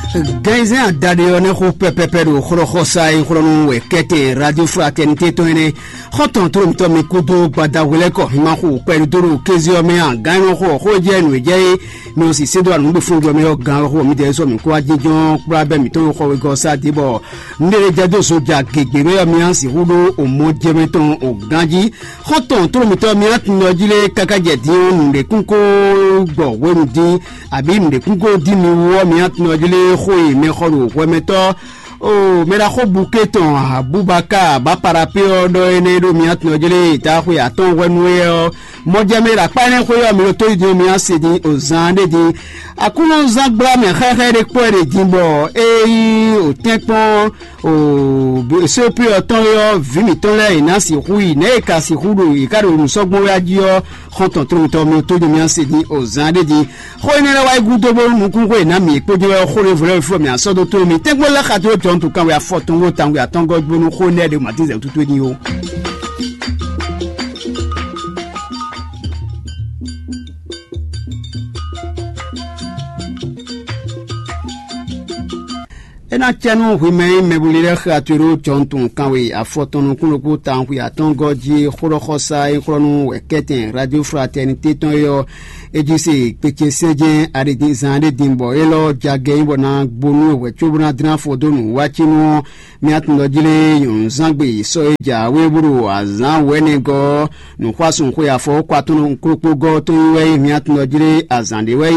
Gaizan Dadione ho pepepero khorosa in khoronu wekete radio fraternité toene khoton trom to mi kudo badawele ko ma ho pelu duru kezio me an gan ho je nu je mi si sedo anu be fun do me o gan ho mi de so mi ko ajijon kura be mi to ho we go sa dibo ndere jado so ja gegere mi an si hudo o mo je me ton o ganji khoton trom to mi at no jile kakaje di nde kunko gbo wenu di abi nde kunko di mi wo mi at no jile khoyi me khoro wemeto o mera kho buketon Abubakar ba parapio do ene do mi atno jele ta khu ya ton wenwe moja mera pane khu yo mi to di mi asidi o zande di akuno zagbra me khere ko re dimbo o tempo o se pi oton yo vimi ton le ina si khu ine ka si khu do ikaro mu sogbo ya ji yo khonton to mi to di mi asidi o zande di kho ene la wa gudo bo mu ku ko na mi ko di khu re vre fo mi aso do to mi tegbo la khato en tout cas we a fort on tango ya tango bonu khone de matize tout ni o ena chanu hume mebulire khaturu chontun kanwe a fotonu kunuku tangu ya tango ji khorokhosa ikronu weketen radio fraternité ton yo ejisi peke seje aridi zande dimbo elo jage ibona gbonu we chubuna dran fodonu wachinu miatno jile yun zangbe so eja weburu azan wenego nu kwasun ko ya fo kwatunu kropo go to we miatno jile azande we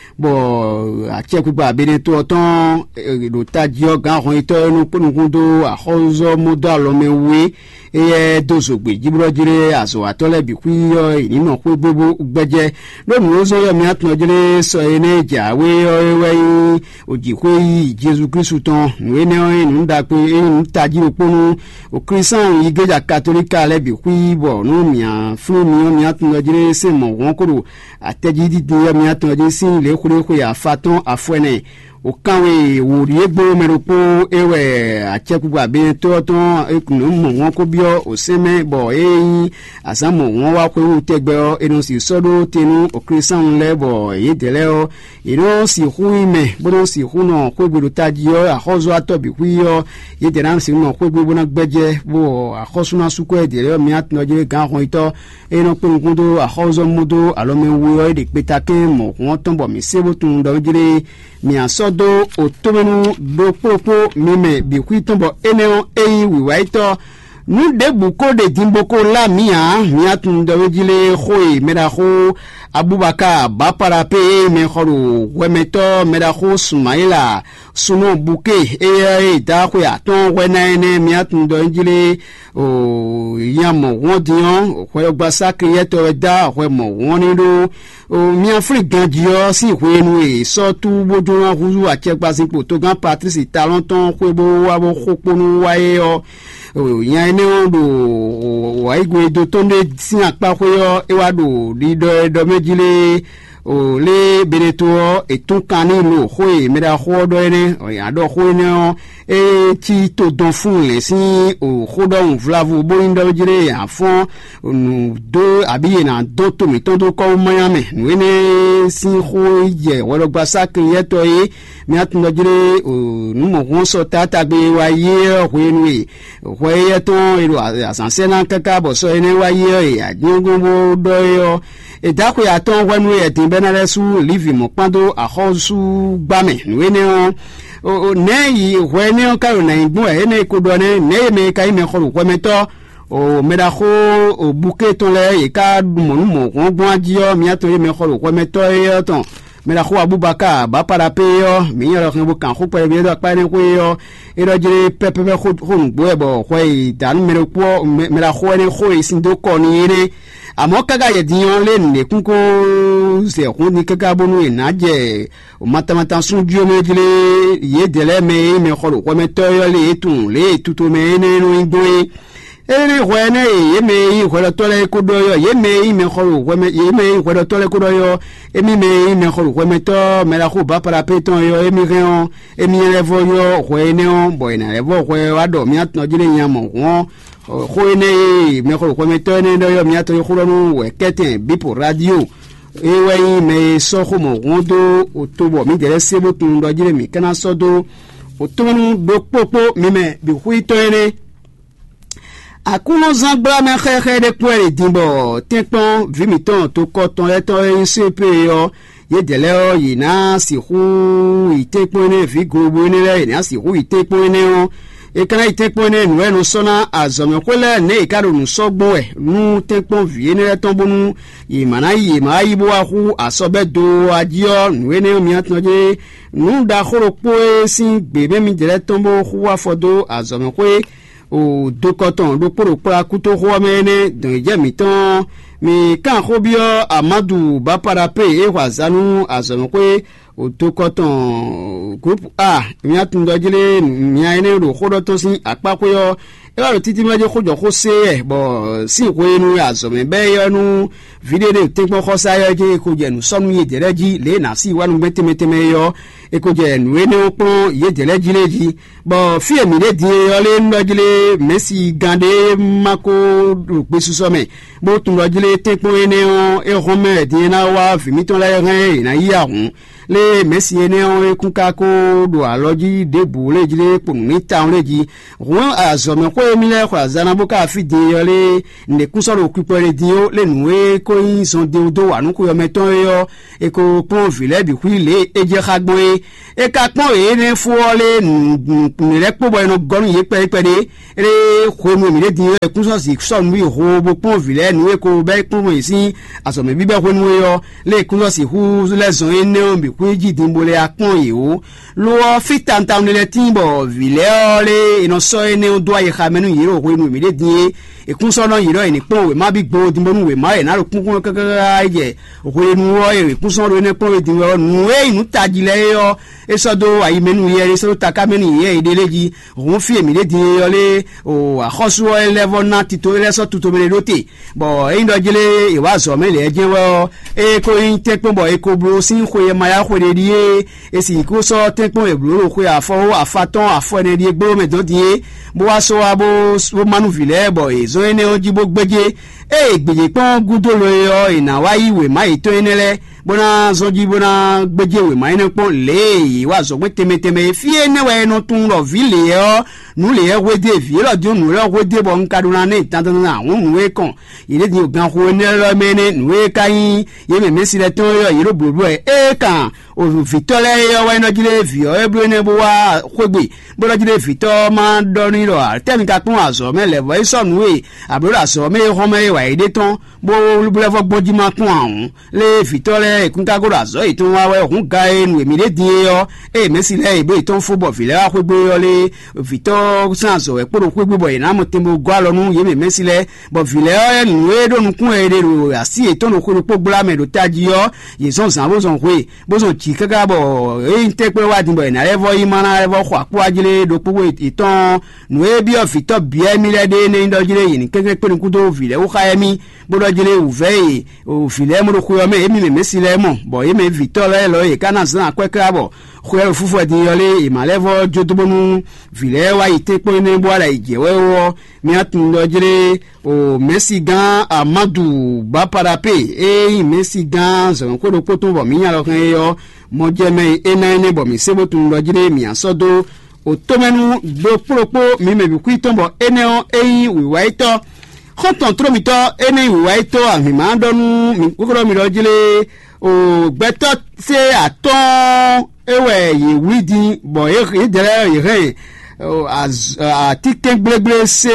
bo acheku ba bene to ton do tajio gan ron ito nu kunukundo ahozo modo alomewe eye dozogbe jibro jire aso atole bi kuyo inino ko gbogbo gbeje lonu ozo yo miatno jile so ene jawe we oji ko yi Jesu Christ ton we ne nu nda pe nu taji oponu o Christian igeja katolika le bi kuibo nu mia flu mi miatno jile se mo won koro atejidi de miatno jile sin le ko ya faton afwene o kanwe wuri egbo meropo ewe achekugba be toton ekunu mo won ko bio o seme bo asamo won wa ko tegbe o enu si sodo tenu o Christian lebo yedele o ino si huime bono si huno ko gberu taji o ahozo atobi huyo yedele si no ko gberu na gbeje bo ahosuna suko edele mi atno je gan hon ito eno pungundo ahozo mudo alome wo de petake mo won tombo mi sebo tun do jire mi asodo otomenu do popo mime bi kwitombo eneo wiwaito nu de buko de dimboko la mia tun do jile khoi meraho Abubakar ba parape me khoro wemeto meraho Sumaila suno buke da ko ya ton wena ene mia tun do jile o yamo wodion ko gba sakriyeto da ko mo wonido mi Afrique gandio si wenu so tu bojo wa huzu achegba sinpo to gan Patrice Talenton ko bo wa bo khoponu wa yan ene do wa igwe do tonde sin apa ko yo ewado do mejile o le beneto etun kani lo khoe mera khodo ene o ya do khoene ti to don fun le si o khodo un vlavu bo indo jire ya fon nu do abiye na do to mi to do ko mayame wene si khoye wolo gba sakriyeto mi atno jire o nu mo won so tata gbe wa ye khoenwe khoye to ilo asansena kaka bo so ene wa ye ya jingo do yo edako ya ton wenu etin benalesu livi mo pando ahosu gbame wene o nei wene ka na igbo ene kodone nei me ka ime khoro kwemeto o medaho o buketon le ka mo won gbon ajio mi ato me khoro kwemeto ton medaho Abubakar ba parape yo mi yoro kan bu kan ko pe bi do pa ni ko yo ero jire pepe khon gbo ebo khoi dan meropo medaho ne khoi sindo ko ni ire amo kaga ye dion le ne kunko se honi kaga bonu enaje o matamata sunju mejile ye dele me khoro ko meto yo le tuto me ne no ingwe ere wene ye me khoro tole ko do yo ye me khoro ko me ye me khoro tole ko do yo emi me khoro ko meto me la ko ba para peton yo emi reon emi levo yo wene on boina levo ko wado mi atno jile nyamo won khoene me khoro ko meto ne do yo mi ato yo khoro nu weketen bipo radio ewe me so homo wondo otobo mi dere sebo tun do jire mi kana sodo otomenu do popo mi me bi huito ene akuno zangba me xexe de kwere dimbo tenpon vimiton to koton eto CP yo ye dele o yina si hu itepone vi gobo ne le na si hu itepone o e kana itepone nu enu sona azomo kwele ne ikaro nu sogbo e nu tenpon vi ne tombonu imana yi ma yibo ahu asobedo ajio nu ene mi atnoje nu da khoropo sin bebe mi dele tombo hu afodo azomo kwe o dokoton do poro pra kuto ho mene don je miton mi kan khobio Amadou Baparape e wazanu azonko o dokoton group A mi atundo jile mi ene ro khodo sin apakoyo e wa titi meje khojo kho se bo si ko enu azome be yonu video de tekmo khosa yo je ko je nu sonu ye dereji le na si wanu metemete yo e ko je nu ene opon ye dereji leji bo fi emi le di ole ndojile Messi gande mako pe susome bo tun lojile tekmo ene o e home di na wa fi mi ton la ren na yi ahun le Messi ene o e kunka ko do aloji de bu lejile pon ni town leji won azome ko emi le kwa zanaboka fi di ole ne kunsoro okupere di o le nuwe ko yin son de odo anu ko yo meton yo e ko pon vile bi kwile eje khagbo e ka pon e ne fu ole le po bo no gonu ye pere re ko mu mi le di e kunso si so mi ho bo pon vile nuwe ko be pon mo isi asome bi be ko nu yo le kunso si hu le zon ene o bi ku ji dimbo le apon yi o lo fitantam le timbo vile ole ino so ene o do aye khamenu yiro ko nu mi le di e kunso no yiro eni pon we ma bi gbo dimbo nu we ma e na ro kun kaka je ko enu o e kunso ro ne pon we dimbo nu e inu tajile yo esodo ayi menu ye esodo takamenu ye ideleji won fi emi le di ole o akhosu level na tito le so tuto mele rote bo e ndo jele iwa so mele ejewo e ko yin tekpon bo e ko bro sin ko ye maya ko de die e si ko so tekpon e bro ko ya fo afaton afo ne die gbo me do die bo wa so abo manu vile bo e zo ene ojibo gbeje e gbeje pon gudo lo yo ina wa iwe ma ito enele bona zoji bona gbeje we ma ene pon le wa so gbe temeteme fi ene we no tun lo vile yo nu le wede vi lo di nu le wede bo nkaduna ne tantan na won nu we kan ile di ogan ko ne lo mene nu we kan ye me mesi le ton yo yiro bobo e kan o vitole yo wa no jile vi o ebro ne bo wa kwegbe bo lo jile vito ma do ni lo temi ka pon aso me le vo so nu we abro aso me ho me wa ide ton bo lu le vo gboji ma pon awun le vitole kun ka go aso itun wa we hun ga enu emi le di yo e mesi le ibe iton football vile wa kwegbe yo le vito sanso e poro kwegbe bo ina mo tembo gwa lo nu ye me mesi le bo vile o nu e do nu kun e de ro asi iton no ko gbla me do taji yo ye son san bo son kwe bo son ti kaka bo e nte pe wa dimbo ina revo imana revo kwa ku ajile do pogo iton nu e bi o fito bi emi le de ne ndo jile yin keke pe nku do vile o kha emi bo do jile u ve o vile mo ko yo me emi me mesi le mo bo ye me vito le lo e kana san kweka bo khwe fufu di yole imalevo jodobonu vile wa itepo ne boala ijewe wo mi atun do jile o Messi gan Amadou Baparape e Messi gan zo ko do poto bo mi yan lo kan yo mo je me ene bo mi sebo tun do jile mi asodo o tomenu do propo mi me bi ku itombo ene o eyin wiwa ito khoton tromito ene wiwa ito ami ma donu mi kokoro mi do jile o gbeto se aton ewe ye widi bo e dere ye a tiken gbegle se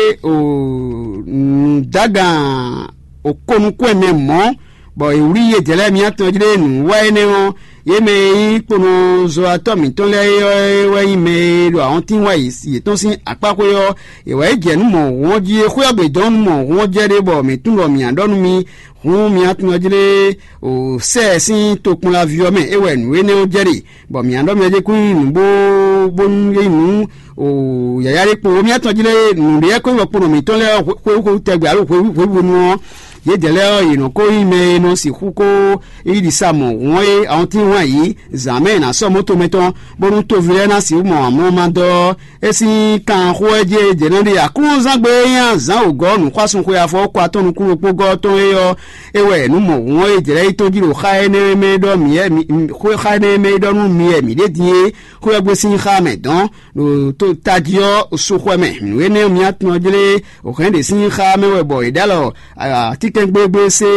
o daga o konu ko ene mo bo e wi ye dere mi aton jile nu wa ene won ye me pono zo atomi ton le we ime lo awon tin wa yi ton sin apako yo e wa je nu mo won ji ko agbe don mo won je de bo mi tun lo mi andonu mi hun mi atun jile o se sin tokun la vio me e we nu ene o jeri bo mi andonu je ku nu bo ye nu o yayare po mi atun jile nu de ko wo pono mi ton le ko tegbe aro ko nu ye dele ino ko ime no si huko idi samo won àwọn tí wọ́n yìí zaman na so moto meton bonu to vile na si mo mando esi kan ho eje jeneri akun zan gbe yan zan ogo nu kwasun ko ya fo kwa tonu kuro pogo ton yo ewe nu mo won ejere itojiro kha ene me do mi ko kha ene me do nu mi de die ko egbe sin kha me don to tajio so ko me we ne mi atno jele o kan de sin kha me we boy dalo tiken gbegbe se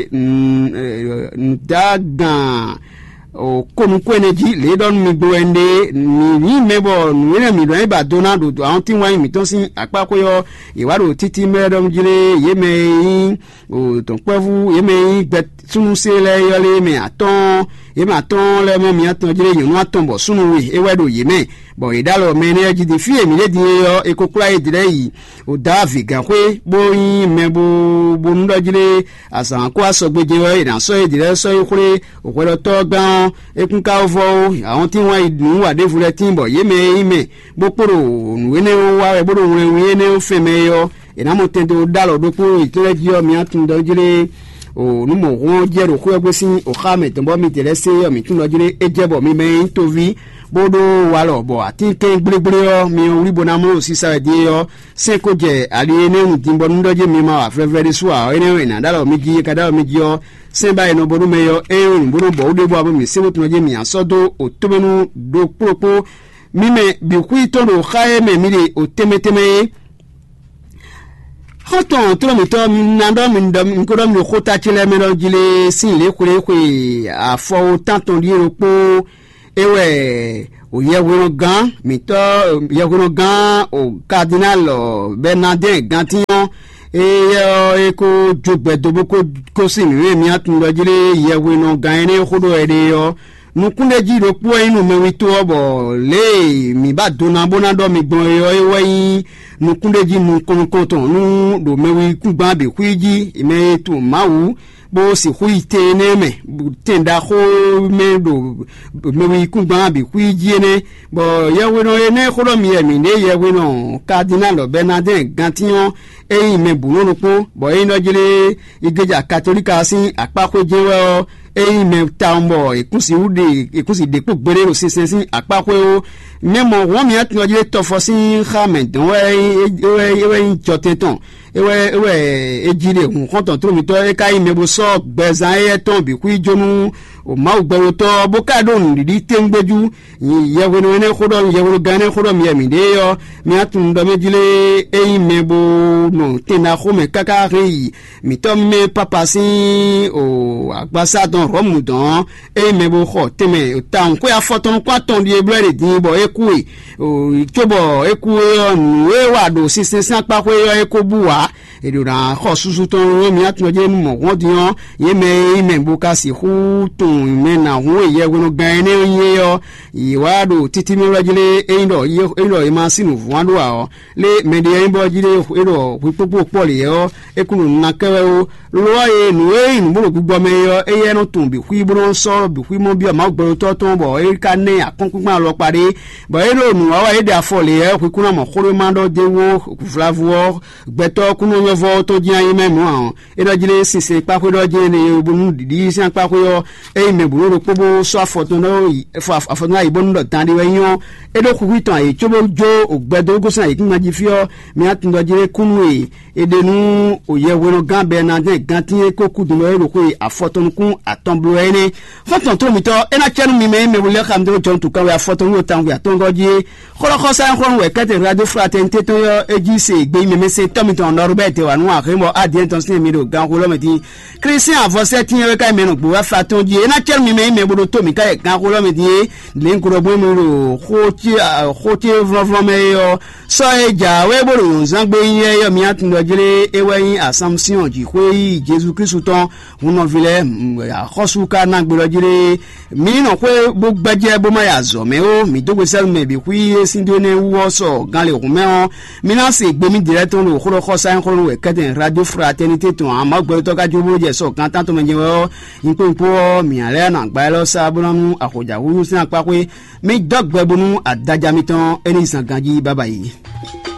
dagan o konu ko energy le don mi gbo ende ni mebo ni mi don ba donado àwọn tí wọ́n mi ton sin àpapọ̀ yo ìwádò títí medom jile ye me o ton pevu ye me gbe sunu se le yo le me aton ye ma ton le mo mi aton jile yun aton bo sunu we ewedo ye me bo idalo me ne ji di fi emi le di yo ekokura idire yi o davi gan kwe bo yin mebo bo ndo jile asan ko asogbeje yo idan so idire so ikure o kwedo to gan ekun ka ovo àwọn tí wọ́n idun wa de fure tin bo ye me ime bo poro nuwe ne wa we bodo nwe ne o fe me yo ina mo tendo dalo do po itire ji yo mi atun do jile o nu mo won je ro ko egbe sin o khame to bo mi tele se yo mi tun do jile ejebo mi me to vi bodo walo bo ati ke gblegble yo mi ori bona mo si sa de yo se ko je ali ene un timbo ndo je mi ma wa frevere suwa ene na dalo mi ji ka dalo mi ji yo se ba eno bodu me yo e un bodu bo de bo abo mi se mo tun je mi asodo o tomenu do propo mi me bi ku ito do khae me mi de o temeteme hoton kilomito nando mindom nkodom no khota chile meno jile sin le kure kwe afo tanton di ropo ewe o yewono gan mito yewono gan o cardinal Bernardin Gantion eko jogbe dobo ko sin mi atun lo jile yewono gan ene khodo ede yo nukunde jiro po inu mewi to obo le mi ba dona bonado mi gbon yo ewe nukunde ji nu konkoto nu do mewi kugba be kuiji ime to mawu bo si huite neme tenda ho me do mewi kugba be kuiji ne bo yewe no ene khoro mi emi ne yewe no cardinal Bernardin Gantion me buno po bo ino jile igeja katolika sin apako jewe me tambo ikusi depo gbere o sisensin apako o memo won mi atun jile tofo sin khamen don we joteton ewe ejire hun konton tro mi to e kai mebo so gbezan e ton bi ku ijonu o ma gbero to bokado ndi tengbeju yewe no ne khodo yewe gane khodo mi emi de yo mi atun do mejile mebo no tena khome kaka ri mi to me papa sin o agbasa don romudan mebo kho teme tan ko ya foton kwa ton di eblere din bo eku o itobo eku onu e wa do sisensin apako yo ekobuwa edura kho susu ton mi atun je mo won diyan ye me boka si hu ton me na hu yewe no gan ne ye yo iwado titi mi rajile endo ma sinu wando a le media imbo jile edo popo pole yo ekunu na kewe o lo ye nu nbo gbogbo me yo eye no tun bi hu ibro so bi hu mo bi ma gboro to ton bo e ka ne akonkun lo pare bo ero nu wa ede afole ye ku kuna mo khoro mando dewo ku flavuo gbeto kunu yovo to jian yi memu an edo jile sise papo do je ne obunu didi san papo yo me buru pobo so afoto no afoto na ibonu do tan de weyan edo ku hitan e chobo jo ogbedo gosan yi kinma ji fio mi atun do jile kunu edenu oyewe no gan Bernardin Gantion ko kudu lo ero ko afoto nkun atomblo ene foto to mi to ena chenu mi me wule kham do jon tu kan we afoto no tan we atongoji kholo khosa khon we kete radio fraternité to yo ejise gbe mi me se to mi to norbete wa nu akhimo adien ton sin mi do gan ko lo meti Christian avose tin we kai me no gbo wa fatonji ena chenu mi me bodo to mi kai gan ko lo meti le nkuro bo mi ro khoti vlo me yo so eja we bodo nzan gbe yin yo mi atun do jile eweyin assumption ji ko yi Jesus Christ ton uno vile khosuka na gbo jile mi no ko bo gbaje bo ma ya zo me o mi dogbe sel me bi kuyi sindone wo so gan le ko me o mi na se gbe mi direction lo khoro khosa khoro we keten radio fraternité ton ama gbo to ka jobo je so kan tan to me je o npo mi ale na gba lo sa bonanu akoja wu sin apa pe mi dogbe bonu adaja mi ton eni san ganji bye bye.